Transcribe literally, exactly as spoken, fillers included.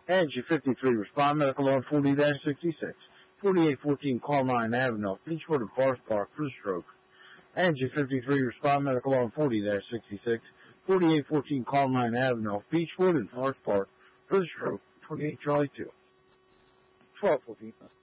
Angie fifty-three, respond medical on forty dash sixty-six. forty-eight fourteen, call nine Avenue, Beechwood and Forest Park for the stroke. Angie fifty-three, respond medical on forty dash sixty-six. forty-eight fourteen, call nine Avenue, Beechwood and Forest Park for the stroke. twenty-eight Charlie two. twelve fourteen.